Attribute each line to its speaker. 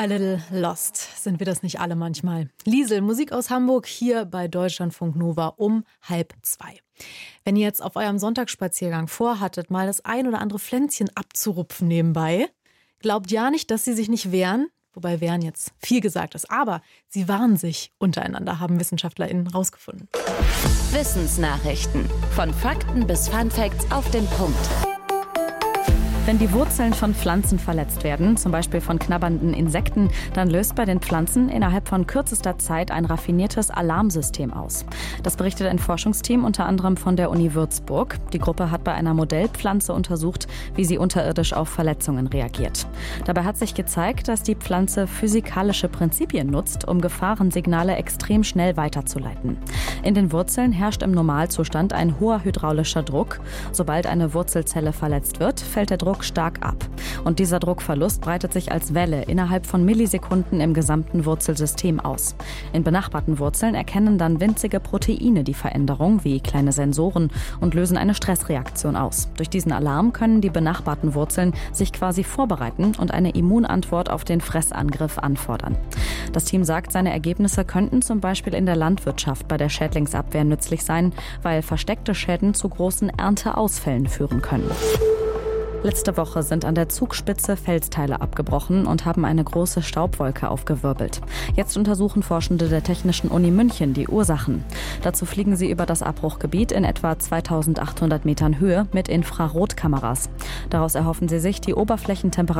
Speaker 1: A little lost. Sind wir das nicht alle manchmal? Liesel, Musik aus Hamburg, hier bei Deutschlandfunk Nova um 1:30. Wenn ihr jetzt auf eurem Sonntagsspaziergang vorhattet, mal das ein oder andere Pflänzchen abzurupfen nebenbei, glaubt ja nicht, dass sie sich nicht wehren. Wobei wehren jetzt viel gesagt ist. Aber sie warnen sich untereinander, haben WissenschaftlerInnen rausgefunden.
Speaker 2: Wissensnachrichten. Von Fakten bis Funfacts auf den Punkt.
Speaker 3: Wenn die Wurzeln von Pflanzen verletzt werden, zum Beispiel von knabbernden Insekten, dann löst bei den Pflanzen innerhalb von kürzester Zeit ein raffiniertes Alarmsystem aus. Das berichtet ein Forschungsteam unter anderem von der Uni Würzburg. Die Gruppe hat bei einer Modellpflanze untersucht, wie sie unterirdisch auf Verletzungen reagiert. Dabei hat sich gezeigt, dass die Pflanze physikalische Prinzipien nutzt, um Gefahrensignale extrem schnell weiterzuleiten. In den Wurzeln herrscht im Normalzustand ein hoher hydraulischer Druck. Sobald eine Wurzelzelle verletzt wird, fällt der Druck stark ab. Und dieser Druckverlust breitet sich als Welle innerhalb von Millisekunden im gesamten Wurzelsystem aus. In benachbarten Wurzeln erkennen dann winzige Proteine die Veränderung, wie kleine Sensoren, und lösen eine Stressreaktion aus. Durch diesen Alarm können die benachbarten Wurzeln sich quasi vorbereiten und eine Immunantwort auf den Fressangriff anfordern. Das Team sagt, seine Ergebnisse könnten zum Beispiel in der Landwirtschaft bei der Schädlingsabwehr nützlich sein, weil versteckte Schäden zu großen Ernteausfällen führen können. Letzte Woche sind an der Zugspitze Felsteile abgebrochen und haben eine große Staubwolke aufgewirbelt. Jetzt untersuchen Forschende der Technischen Uni München die Ursachen. Dazu fliegen sie über das Abbruchgebiet in etwa 2800 Metern Höhe mit Infrarotkameras. Daraus erhoffen sie sich, die Oberflächentemperatur